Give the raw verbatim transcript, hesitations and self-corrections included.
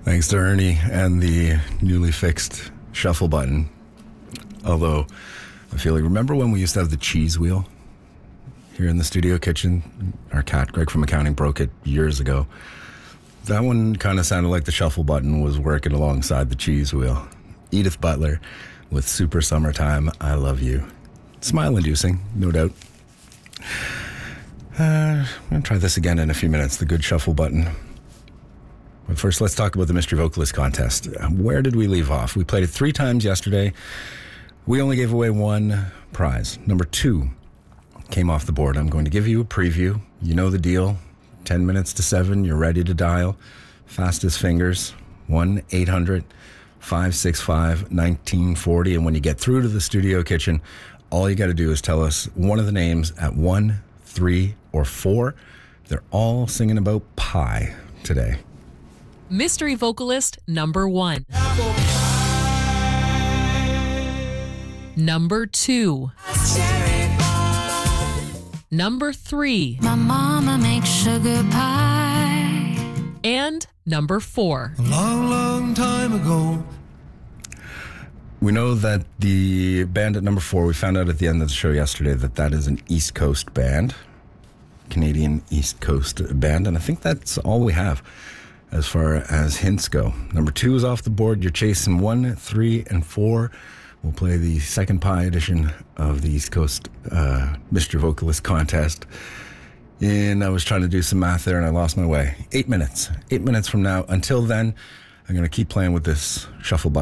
Thanks to Ernie and the newly fixed shuffle button. Although, I feel like, remember when we used to have the cheese wheel here in the studio kitchen? Our cat, Greg from accounting, broke it years ago. That one kind of sounded like the shuffle button was working alongside the cheese wheel. Edith Butler with Super Summertime, I Love You. Smile-inducing, no doubt. Uh, I'm going to try this again in a few minutes, the good shuffle button. But first, let's talk about the Mystery Vocalist Contest. Where did we leave off? We played it three times yesterday. We only gave away one prize. Number two came off the board. I'm going to give you a preview. You know the deal. ten minutes to seven. You're ready to dial. Fastest fingers. one eight hundred five six five one nine four zero. And when you get through to the studio kitchen, all you got to do is tell us one of the names at one, three, or four. They're all singing about pie today. Mystery vocalist number one. Number two. Number three. My mama makes sugar pie. And number four. A long, long time ago. We know that the band at number four, we found out at the end of the show yesterday that that is an East Coast band. Canadian East Coast band. And I think that's all we have as far as hints go. Number two is off the board. You're chasing one, three, and four. We'll play the second pie edition of the East Coast uh, Mister Vocalist Contest. And I was trying to do some math there and I lost my way. Eight minutes. Eight minutes from now. Until then, I'm going to keep playing with this shuffle button.